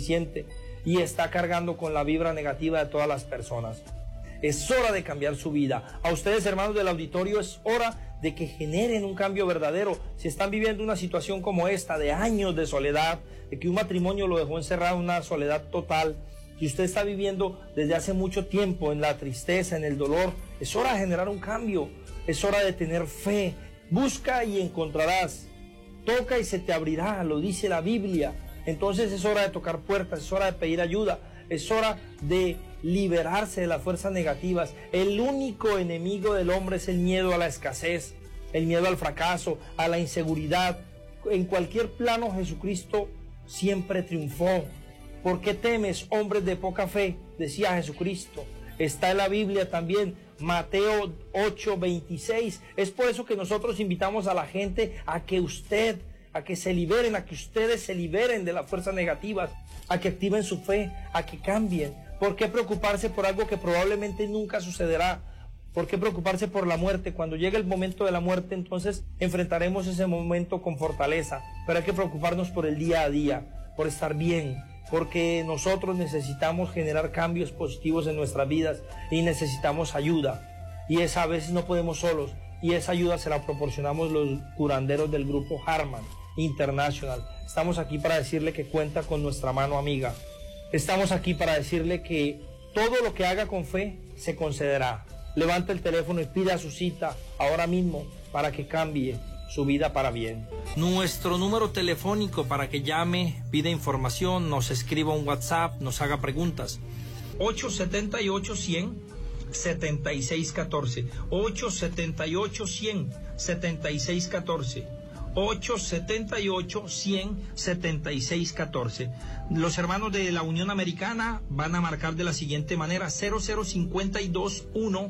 suficiente y está cargando con la vibra negativa de todas las personas. Es hora de cambiar su vida. A ustedes, hermanos del auditorio, es hora de que generen un cambio verdadero. Si están viviendo una situación como esta, de años de soledad, de que un matrimonio lo dejó encerrado en una soledad total, si usted está viviendo desde hace mucho tiempo en la tristeza, en el dolor, es hora de generar un cambio. Es hora de tener fe. Busca y encontrarás. Toca y se te abrirá, lo dice la Biblia. Entonces es hora de tocar puertas, es hora de pedir ayuda, es hora de liberarse de las fuerzas negativas. El único enemigo del hombre es el miedo a la escasez, el miedo al fracaso, a la inseguridad. En cualquier plano Jesucristo siempre triunfó. ¿Por qué temes, hombres de poca fe?, decía Jesucristo. Está en la Biblia también, Mateo 8:26. Es por eso que nosotros invitamos a la gente a que se liberen, a que ustedes se liberen de las fuerzas negativas, a que activen su fe, a que cambien. ¿Por qué preocuparse por algo que probablemente nunca sucederá? ¿Por qué preocuparse por la muerte? Cuando llegue el momento de la muerte, entonces enfrentaremos ese momento con fortaleza. Pero hay que preocuparnos por el día a día, por estar bien, porque nosotros necesitamos generar cambios positivos en nuestras vidas y necesitamos ayuda. Y esa a veces no podemos solos, y esa ayuda se la proporcionamos los curanderos del grupo Harman International. Estamos aquí para decirle que cuenta con nuestra mano amiga. Estamos aquí para decirle que todo lo que haga con fe se concederá. Levanta el teléfono y pida su cita ahora mismo para que cambie su vida para bien. Nuestro número telefónico para que llame, pida información, nos escriba un WhatsApp, nos haga preguntas. 878-100-7614. 878-100-7614. 878-100-7614. Los hermanos de la Unión Americana van a marcar de la siguiente manera: 00521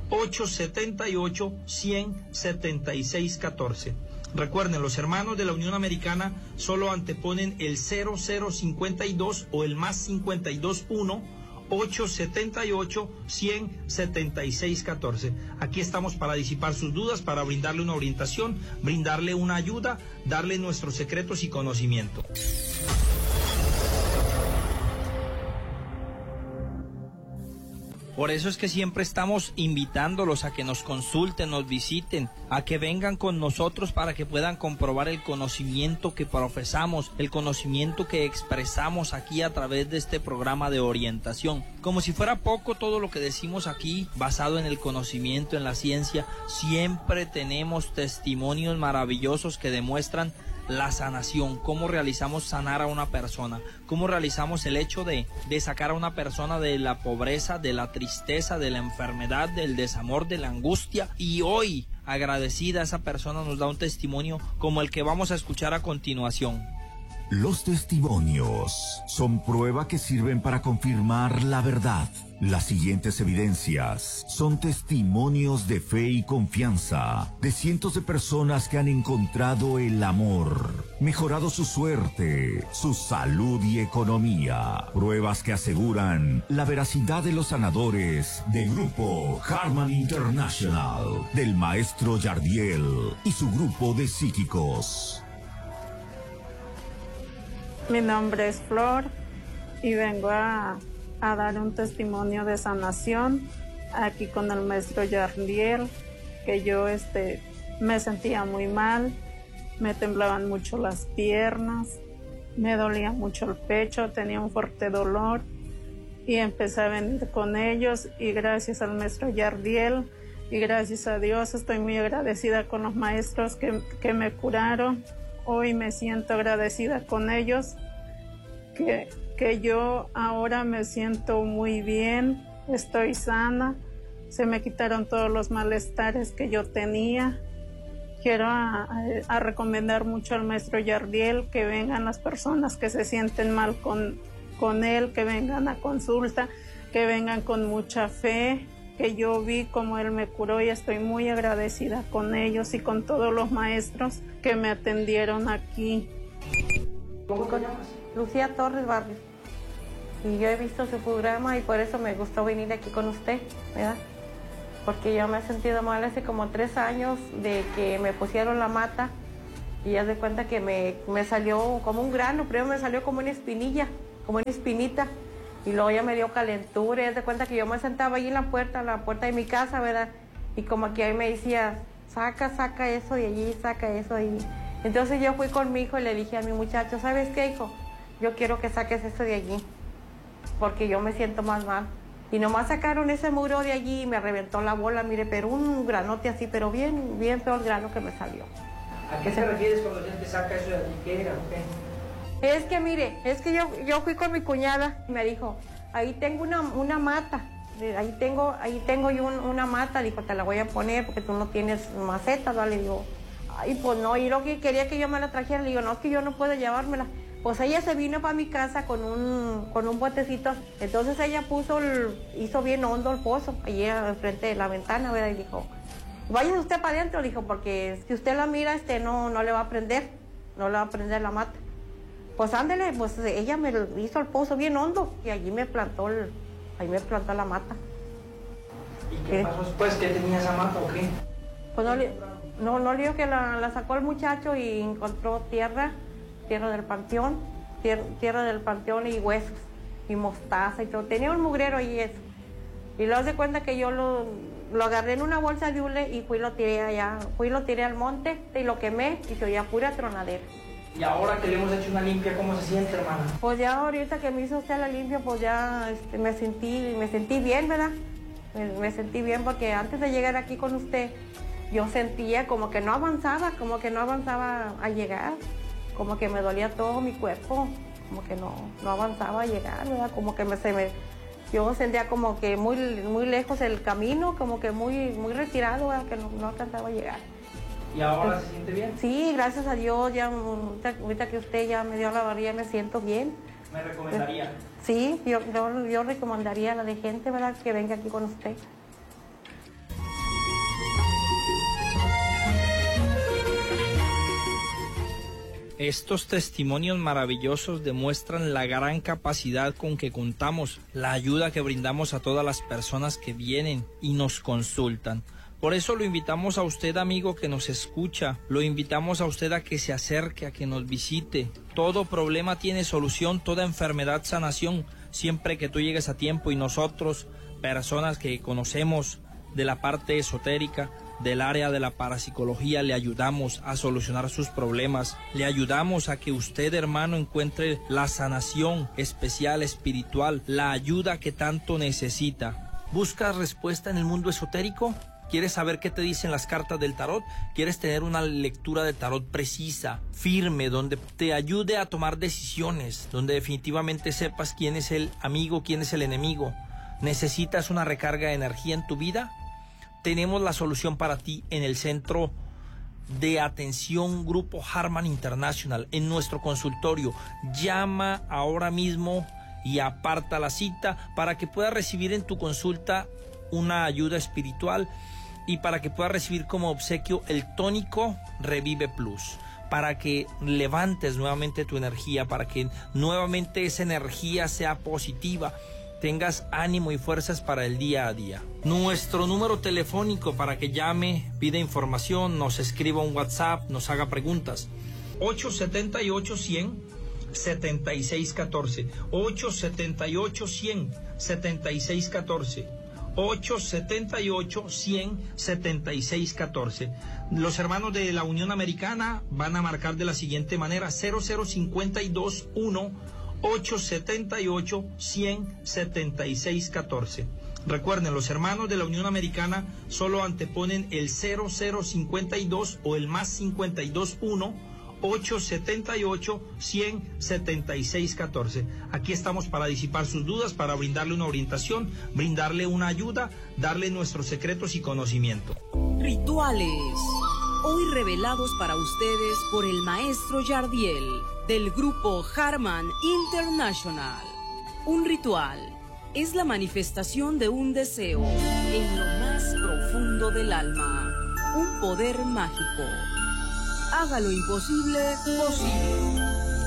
878-100-7614. Recuerden, los hermanos de la Unión Americana solo anteponen el 0052 o el más 521 878-100-7614. Aquí estamos para disipar sus dudas, para brindarle una orientación, brindarle una ayuda, darle nuestros secretos y conocimiento. Por eso es que siempre estamos invitándolos a que nos consulten, nos visiten, a que vengan con nosotros para que puedan comprobar el conocimiento que profesamos, el conocimiento que expresamos aquí a través de este programa de orientación. Como si fuera poco todo lo que decimos aquí, basado en el conocimiento, en la ciencia, siempre tenemos testimonios maravillosos que demuestran la sanación, cómo realizamos sanar a una persona, cómo realizamos el hecho de sacar a una persona de la pobreza, de la tristeza, de la enfermedad, del desamor, de la angustia. Y hoy, agradecida, esa persona nos da un testimonio como el que vamos a escuchar a continuación. Los testimonios son prueba que sirven para confirmar la verdad. Las siguientes evidencias son testimonios de fe y confianza de cientos de personas que han encontrado el amor, mejorado su suerte, su salud y economía. Pruebas que aseguran la veracidad de los sanadores del grupo Harman International, del maestro Yardiel y su grupo de psíquicos. Mi nombre es Flor y vengo a dar un testimonio de sanación aquí con el maestro Yardiel, que yo me sentía muy mal, me temblaban mucho las piernas, me dolía mucho el pecho, tenía un fuerte dolor y empecé a venir con ellos, y gracias al maestro Yardiel y gracias a Dios estoy muy agradecida con los maestros que me curaron. Hoy me siento agradecida con ellos, que yo ahora me siento muy bien, estoy sana, se me quitaron todos los malestares que yo tenía. Quiero a recomendar mucho al maestro Yardiel, que vengan las personas que se sienten mal con él, que vengan a consulta, que vengan con mucha fe, que yo vi como él me curó y estoy muy agradecida con ellos y con todos los maestros que me atendieron aquí. ¿Cómo te llamas? Lucía Torres Barrios. Y yo he visto su programa y por eso me gustó venir aquí con usted, ¿verdad? Porque yo me he sentido mal hace como 3 años de que me pusieron la mata y ya de cuenta que me salió como un grano, primero me salió como una espinilla como una espinita. Y luego ya me dio calentura, y haz de cuenta que yo me sentaba ahí en la puerta de mi casa, ¿verdad? Y como que ahí me decía, saca eso de allí, saca eso de allí. Entonces yo fui con mi hijo y le dije a mi muchacho, ¿sabes qué, hijo? Yo quiero que saques eso de allí, porque yo me siento más mal. Y nomás sacaron ese muro de allí y me reventó la bola, mire, pero un granote así, pero bien feo el grano que me salió. ¿A qué te refieres cuando te saca eso de allí? ¿Qué era? ¿Qué? Es que mire, yo fui con mi cuñada y me dijo, ahí tengo una mata, ahí tengo yo una mata, dijo, te la voy a poner porque tú no tienes maceta, ¿vale? Digo, ay, pues no, y lo que quería que yo me la trajera, le digo, no, es que yo no puedo llevármela. Pues ella se vino para mi casa con un botecito, entonces ella hizo bien hondo el pozo, allí frente de la ventana, ¿verdad? Y dijo, váyase usted para adentro, dijo, porque si usted la mira, no le va a prender, no le va a prender la mata. Pues ándele, pues ella me hizo el pozo bien hondo y allí me plantó la mata. ¿Y qué pasó después? ¿Qué tenía esa mata o qué? Pues no le digo que la sacó el muchacho y encontró tierra del panteón, tierra del panteón y huesos y mostaza y todo. Tenía un mugrero y eso. Y luego se cuenta que yo lo agarré en una bolsa de hule y fui y lo tiré al monte y lo quemé y se oía pura tronadera. Y ahora que le hemos hecho una limpia, ¿cómo se siente, hermana? Pues ya ahorita que me hizo usted la limpia, pues ya me sentí bien, ¿verdad? Me sentí bien porque antes de llegar aquí con usted, yo sentía como que no avanzaba a llegar, como que me dolía todo mi cuerpo, como que no avanzaba a llegar, ¿verdad? Como que yo sentía como que muy lejos el camino, como que muy retirado, ¿verdad? Que no alcanzaba a llegar. ¿Y ahora se siente bien? Sí, gracias a Dios, ya ahorita que usted ya me dio la barriga me siento bien. ¿Me recomendaría? Sí, yo recomendaría a la de gente, ¿verdad?, que venga aquí con usted. Estos testimonios maravillosos demuestran la gran capacidad con que contamos, la ayuda que brindamos a todas las personas que vienen y nos consultan. Por eso lo invitamos a usted, amigo, que nos escucha, lo invitamos a usted a que se acerque, a que nos visite. Todo problema tiene solución, toda enfermedad sanación, siempre que tú llegues a tiempo. Y nosotros, personas que conocemos de la parte esotérica, del área de la parapsicología, le ayudamos a solucionar sus problemas, le ayudamos a que usted, hermano, encuentre la sanación especial, espiritual, la ayuda que tanto necesita. ¿Buscas respuesta en el mundo esotérico? ¿Quieres saber qué te dicen las cartas del tarot? ¿Quieres tener una lectura de tarot precisa, firme, donde te ayude a tomar decisiones, donde definitivamente sepas quién es el amigo, quién es el enemigo? ¿Necesitas una recarga de energía en tu vida? Tenemos la solución para ti en el Centro de Atención Grupo Harman International, en nuestro consultorio. Llama ahora mismo y aparta la cita para que puedas recibir en tu consulta una ayuda espiritual y para que puedas recibir como obsequio el tónico Revive Plus, para que levantes nuevamente tu energía, para que nuevamente esa energía sea positiva, tengas ánimo y fuerzas para el día a día. Nuestro número telefónico para que llame, pida información, nos escriba un WhatsApp, nos haga preguntas: 878-100-7614, 878-100-7614, 878-100-7614. Los hermanos de la Unión Americana van a marcar de la siguiente manera: 00521 878-100-7614. Recuerden, los hermanos de la Unión Americana solo anteponen el 0052 o el más 521 878-100-7614. Aquí estamos para disipar sus dudas, para brindarle una orientación, brindarle una ayuda, darle nuestros secretos y conocimiento. Rituales, hoy revelados para ustedes por el maestro Yardiel, del grupo Harman International. Un ritual es la manifestación de un deseo en lo más profundo del alma, un poder mágico. Haga lo imposible posible.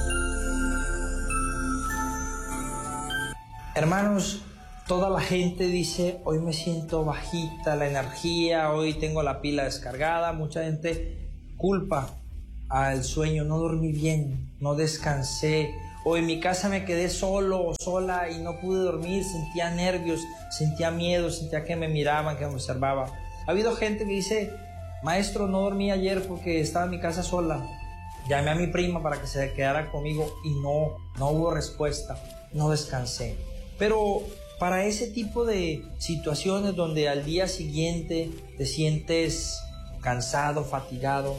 Hermanos, toda la gente dice: hoy me siento bajita la energía, hoy tengo la pila descargada. Mucha gente culpa al sueño: no dormí bien, no descansé, O en mi casa me quedé solo o sola y no pude dormir, sentía nervios, sentía miedo, sentía que me miraban, que me observaban. Ha habido gente que dice, maestro, no dormí ayer porque estaba en mi casa sola. Llamé a mi prima para que se quedara conmigo y no hubo respuesta, no descansé. Pero para ese tipo de situaciones donde al día siguiente te sientes cansado, fatigado,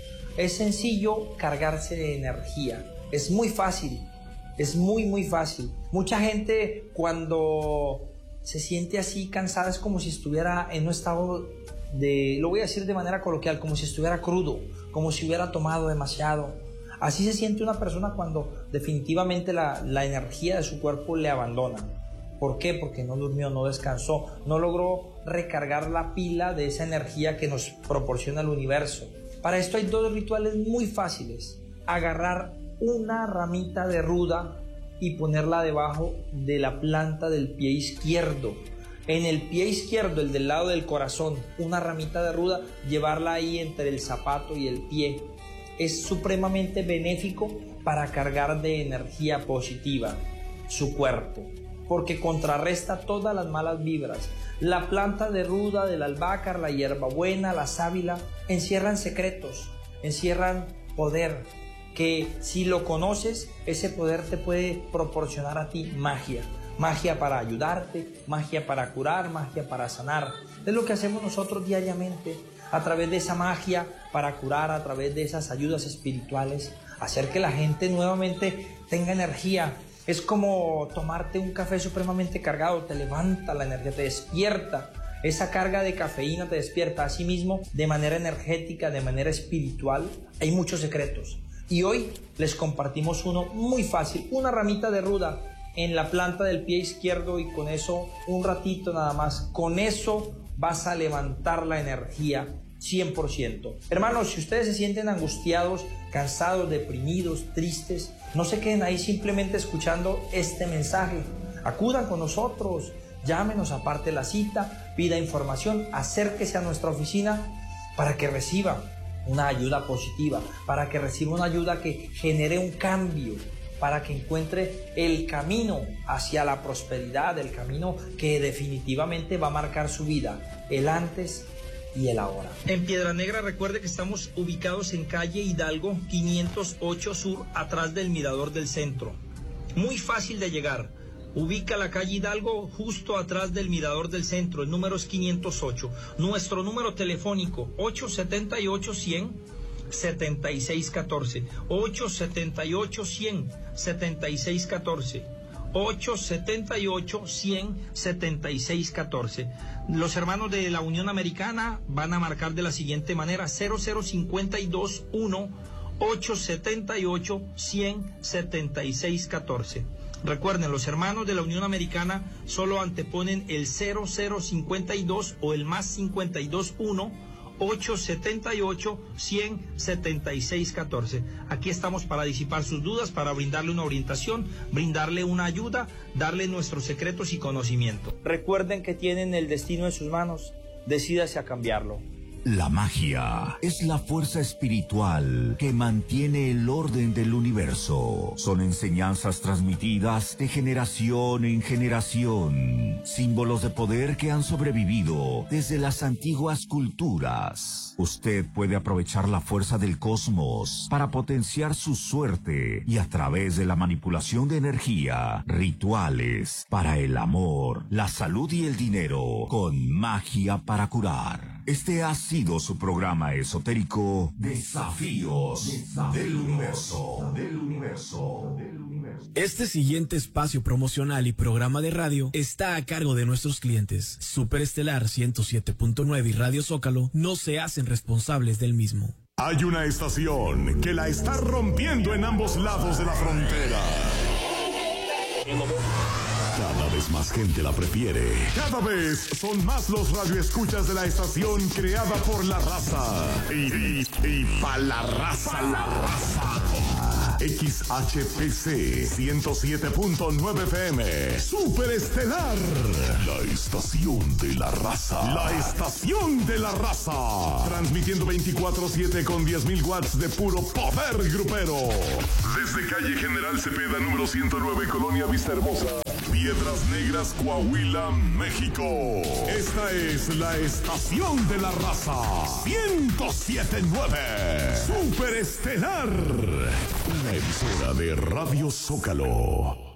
es sencillo cargarse de energía. Es muy fácil, es muy fácil. Mucha gente cuando se siente así cansada es como si estuviera en un estado de, lo voy a decir de manera coloquial, como si estuviera crudo, como si hubiera tomado demasiado. Así se siente una persona cuando definitivamente la energía de su cuerpo le abandona. ¿Por qué? Porque no durmió, no descansó, no logró recargar la pila de esa energía que nos proporciona el universo. Para esto hay dos rituales muy fáciles. Agarrar una ramita de ruda y ponerla debajo de la planta del pie izquierdo. En el pie izquierdo, el del lado del corazón, una ramita de ruda, llevarla ahí entre el zapato y el pie. Es supremamente benéfico para cargar de energía positiva su cuerpo, porque contrarresta todas las malas vibras. La planta de ruda, del albácar, la hierbabuena, la sábila, encierran secretos, encierran poder, que si lo conoces, ese poder te puede proporcionar a ti magia. Magia para ayudarte, magia para curar, magia para sanar. Es lo que hacemos nosotros diariamente, a través de esa magia para curar, a través de esas ayudas espirituales, hacer que la gente nuevamente tenga energía. Es como tomarte un café supremamente cargado, te levanta la energía, te despierta. Esa carga de cafeína te despierta. Asimismo, de manera energética, de manera espiritual, hay muchos secretos. Y hoy les compartimos uno muy fácil, una ramita de ruda en la planta del pie izquierdo, y con eso un ratito nada más, con eso vas a levantar la energía 100%. Hermanos, si ustedes se sienten angustiados, cansados, deprimidos, tristes, no se queden ahí simplemente escuchando este mensaje. Acudan con nosotros, llámenos, aparte la cita, pida información, acérquese a nuestra oficina para que reciba una ayuda positiva, para que reciba una ayuda que genere un cambio, para que encuentre el camino hacia la prosperidad, el camino que definitivamente va a marcar su vida, el antes y el ahora. En Piedra Negra, recuerde que estamos ubicados en calle Hidalgo 508 Sur, atrás del Mirador del Centro. Muy fácil de llegar. Ubica la calle Hidalgo justo atrás del Mirador del Centro. El número es 508. Nuestro número telefónico 878-100-7614. 878-100-7614. 878-100-7614. Los hermanos de la Unión Americana van a marcar de la siguiente manera: 00521 878-100-7614. Recuerden, los hermanos de la Unión Americana solo anteponen el 0052 o el más 521 878-100-7614. Aquí estamos para disipar sus dudas, para brindarle una orientación, brindarle una ayuda, darle nuestros secretos y conocimiento. Recuerden que tienen el destino en sus manos, decídase a cambiarlo. La magia es la fuerza espiritual que mantiene el orden del universo. Son enseñanzas transmitidas de generación en generación, símbolos de poder que han sobrevivido desde las antiguas culturas. Usted puede aprovechar la fuerza del cosmos para potenciar su suerte y, a través de la manipulación de energía, rituales para el amor, la salud y el dinero, con magia para curar. Este ha sido su programa esotérico Desafíos del Universo. Este siguiente espacio promocional y programa de radio está a cargo de nuestros clientes. Superestelar 107.9 y Radio Zócalo no se hacen responsables del mismo. Hay una estación que la está rompiendo en ambos lados de la frontera. Cada vez más gente la prefiere. Cada vez son más los radioescuchas de la estación creada por la raza. Y para la raza. XHPC 107.9 FM. Superestelar. La estación de la raza. La estación de la raza. Transmitiendo 24/7 con 10.000 watts de puro poder grupero. Desde calle General Cepeda, número 109, Colonia Vista Hermosa, Piedras Negras, Coahuila, México. Esta es la estación de la raza. 107.9. Superestelar. Una emisora de Radio Zócalo.